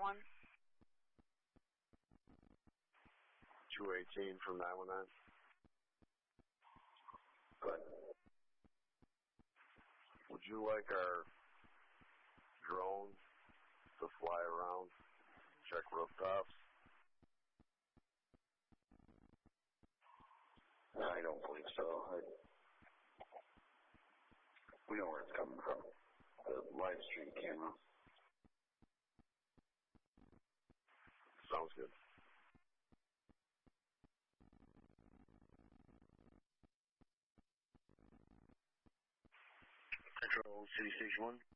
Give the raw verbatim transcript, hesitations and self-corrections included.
one? two eighteen from nine one nine. Good. Would you like our drone to fly around, check rooftops? I don't believe so. I, we know where it's coming from. The live stream camera. Sounds good. Control, City Station one.